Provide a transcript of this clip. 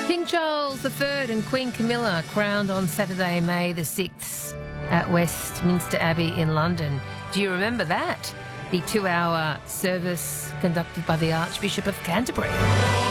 King Charles III and Queen Camilla crowned on Saturday, May the 6th at Westminster Abbey in London. Do you remember that? The 2-hour service conducted by the Archbishop of Canterbury.